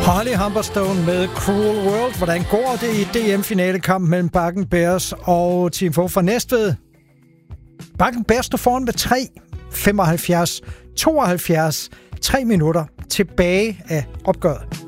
Holly Humberstone med Cruel World. Hvordan går det i DM-finalekampen mellem Bakken Bears og Team Fogh fra Næstved? Bakken Bears står foran med 3:75. 3 minutter tilbage af opgøret.